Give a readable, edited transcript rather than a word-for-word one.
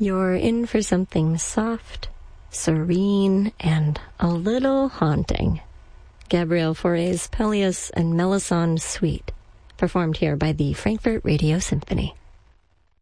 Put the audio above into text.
You're in for something soft, serene, and a little haunting. Gabriel Fauré's Pelléas and Melisande Suite, performed here by the Frankfurt Radio Symphony.